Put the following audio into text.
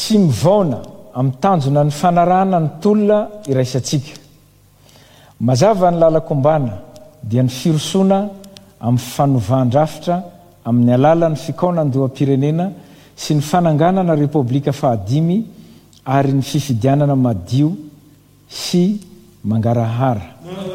tsy mivaona amin'ny tanjona ny fanarahana ny tolona iraisantsika. Mazava ny lalakombana dia ny firosoana amin'ny fanovàn-drafitra amin'ny alalan'ny fikaonan-doam-pirenena sy ny fananganana repoblika fahadimy ary ny fifidianana madio sy mangarahara.